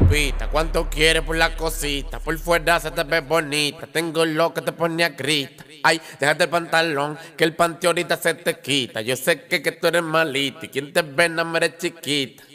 rompita. ¿Cuánto quieres por la cosita? Por fuera se te ve bonita. Tengo lo que te pone a grita. Ay, déjate el pantalón, que el panty ahorita se te quita. Yo sé que tú eres malita y quien te ve no eres chiquita.